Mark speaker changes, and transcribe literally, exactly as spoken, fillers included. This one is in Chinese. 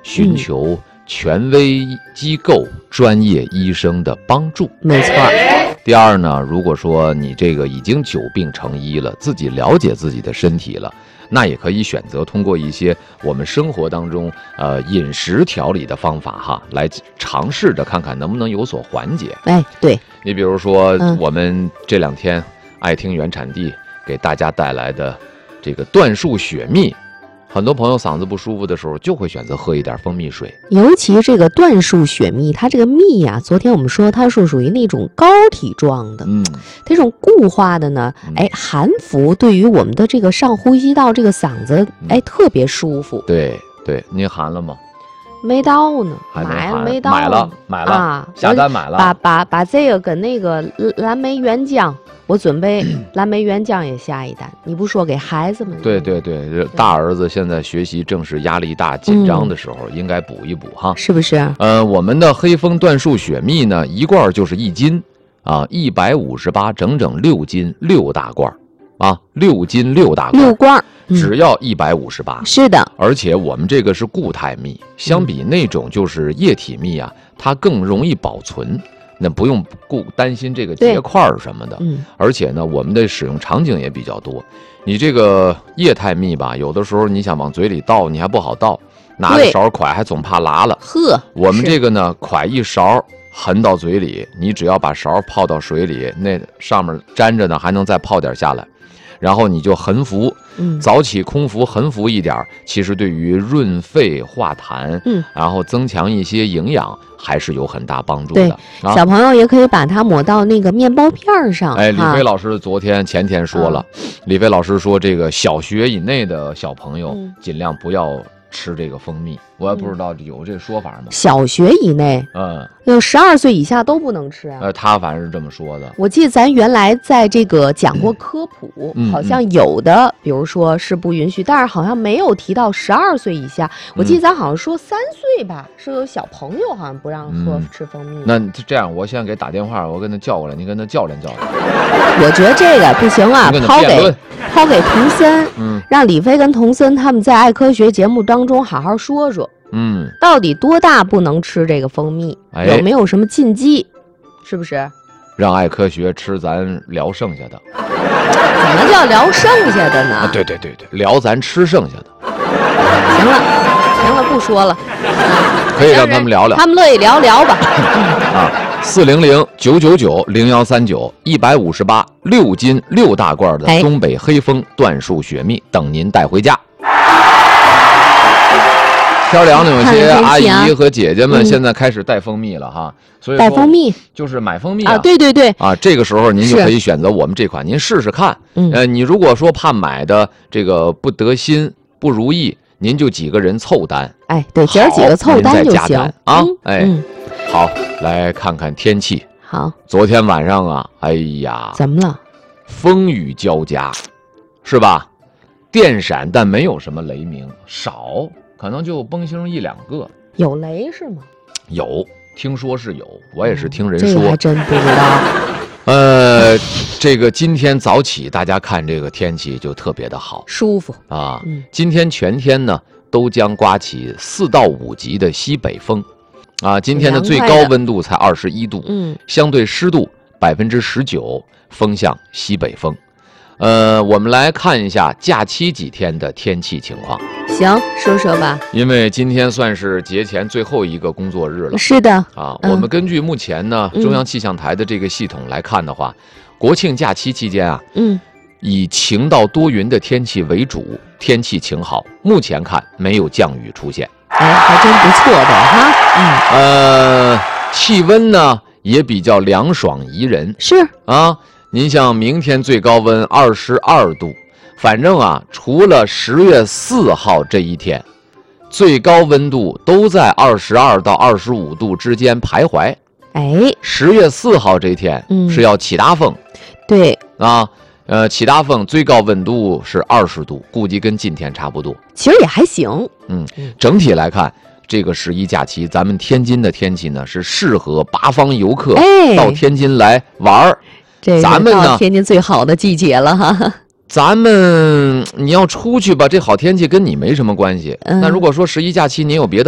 Speaker 1: 寻求权威机构、专业医生的帮助。
Speaker 2: 没错。
Speaker 1: 第二呢，如果说你这个已经久病成医了，自己了解自己的身体了，那也可以选择通过一些我们生活当中呃饮食调理的方法哈，来尝试着看看能不能有所缓解。
Speaker 2: 哎，对，
Speaker 1: 你比如说、
Speaker 2: 嗯、
Speaker 1: 我们这两天爱听原产地给大家带来的这个椴树雪蜜。很多朋友嗓子不舒服的时候，就会选择喝一点蜂蜜水。
Speaker 2: 尤其这个椴树雪蜜，它这个蜜呀、啊，昨天我们说它是属于那种膏体状的，
Speaker 1: 嗯，
Speaker 2: 这种固化的呢，哎，含服对于我们的这个上呼吸道这个嗓子，哎，特别舒服。
Speaker 1: 对对，您含了吗？
Speaker 2: 没到呢，
Speaker 1: 买
Speaker 2: 了没到？
Speaker 1: 买了买了啊，下单买了。
Speaker 2: 把把把这个跟那个蓝莓原浆。我准备蓝莓原浆也下一单，你不说给孩子们？
Speaker 1: 对对对，大儿子现在学习正是压力大、紧张的时候，嗯、应该补一补哈，
Speaker 2: 是不是？
Speaker 1: 呃，我们的黑蜂椴树雪蜜呢，一罐就是一斤啊，一百五十八，整整六斤，六大罐啊，六斤六大罐，
Speaker 2: 六罐，
Speaker 1: 嗯、只要一百五十八。
Speaker 2: 是的，
Speaker 1: 而且我们这个是固态蜜，相比那种就是液体蜜啊，它更容易保存。那不用顾担心这个结块什么的，
Speaker 2: 嗯，
Speaker 1: 而且呢，我们的使用场景也比较多。你这个液态蜜吧，有的时候你想往嘴里倒，你还不好倒，拿着勺㧟还总怕拉了。
Speaker 2: 呵，
Speaker 1: 我们这个呢，㧟一勺含到嘴里，你只要把勺泡到水里，那上面沾着呢，还能再泡点下来。然后你就含服，
Speaker 2: 嗯，
Speaker 1: 早起空服，含服一点，其实对于润肺化痰，
Speaker 2: 嗯，
Speaker 1: 然后增强一些营养，还是有很大帮助的。
Speaker 2: 对，啊、小朋友也可以把它抹到那个面包片上。
Speaker 1: 哎，李飞老师昨天前天说了，嗯、李飞老师说这个小学以内的小朋友、嗯、尽量不要吃这个蜂蜜。我也不知道有这说法吗？
Speaker 2: 小学以内，
Speaker 1: 嗯，
Speaker 2: 有十二岁以下都不能吃啊。
Speaker 1: 呃，他反正是这么说的。
Speaker 2: 我记得咱原来在这个讲过科普，
Speaker 1: 嗯、
Speaker 2: 好像有的，嗯、比如说是不允许，但是好像没有提到十二岁以下。我记得咱好像说三岁吧，嗯、是有小朋友好像不让喝、嗯、吃蜂蜜。
Speaker 1: 那这样，我现在给打电话，我跟他叫过来，你跟他较量较量。
Speaker 2: 我觉得这个不行啊，抛给抛给童森，
Speaker 1: 嗯，
Speaker 2: 让李飞跟童森他们在爱科学节目当中好好说说。
Speaker 1: 嗯，
Speaker 2: 到底多大不能吃这个蜂蜜？
Speaker 1: 哎、
Speaker 2: 有没有什么禁忌？是不是？
Speaker 1: 让爱科学吃咱聊剩下的。
Speaker 2: 怎么叫聊剩下的呢？
Speaker 1: 啊、对对对对，聊咱吃剩下的。
Speaker 2: 行了，行了，不说了。
Speaker 1: 可以让他们聊聊，
Speaker 2: 他们乐意聊聊吧。
Speaker 1: 啊，四零零九九九零幺三九，一百五十八，六斤六大罐的东北黑蜂椴树雪蜜，等您带回家。天凉了，有些阿姨和姐姐们现在开始带蜂蜜了哈，所以
Speaker 2: 带蜂蜜
Speaker 1: 就是买蜂蜜啊，
Speaker 2: 对对对
Speaker 1: 啊，这个时候您就可以选择我们这款，您试试看。
Speaker 2: 嗯，
Speaker 1: 呃，你如果说怕买的这个不得心不如意，您就几个人凑单。
Speaker 2: 哎，对，姐儿几个凑单就行
Speaker 1: 啊。哎，好，来看看天气。
Speaker 2: 好，
Speaker 1: 昨天晚上啊，哎呀，
Speaker 2: 怎么了？
Speaker 1: 风雨交加，是吧？电闪，但没有什么雷鸣，少。可能就崩星一两个，
Speaker 2: 有雷是吗？
Speaker 1: 有，听说是有，我也是听人说，
Speaker 2: 嗯、这个还真不知道。
Speaker 1: 呃，这个今天早起，大家看这个天气就特别的好，
Speaker 2: 舒服
Speaker 1: 啊。
Speaker 2: 嗯、
Speaker 1: 今天全天呢都将刮起四到五级的西北风，啊，今天的最高温度才二十一度，
Speaker 2: 嗯，
Speaker 1: 相对湿度百分之十九，风向西北风。呃，我们来看一下假期几天的天气情况。
Speaker 2: 行，说说吧。
Speaker 1: 因为今天算是节前最后一个工作日了。
Speaker 2: 是的。
Speaker 1: 啊，
Speaker 2: 嗯、
Speaker 1: 我们根据目前呢中央气象台的这个系统来看的话，嗯、国庆假期期间啊，
Speaker 2: 嗯，
Speaker 1: 以晴到多云的天气为主，天气晴好。目前看没有降雨出现。
Speaker 2: 哎，还真不错的哈。
Speaker 1: 嗯。呃，气温呢也比较凉爽宜人。
Speaker 2: 是
Speaker 1: 啊。您像明天最高温二十二度，反正啊，除了十月四号这一天，最高温度都在二十二到二十五度之间徘徊。
Speaker 2: 哎，
Speaker 1: 十月四号这天是要起大风，
Speaker 2: 嗯、对
Speaker 1: 啊，呃，起大风最高温度是二十度，估计跟今天差不多。
Speaker 2: 其实也还行。
Speaker 1: 嗯，整体来看，这个十一假期，咱们天津的天气呢是适合八方游客到天津来玩儿。
Speaker 2: 这
Speaker 1: 咱们呢，
Speaker 2: 天津最好的季节了哈。
Speaker 1: 咱们你要出去吧，这好天气跟你没什么关系。
Speaker 2: 嗯、
Speaker 1: 那如果说十一假期您有别的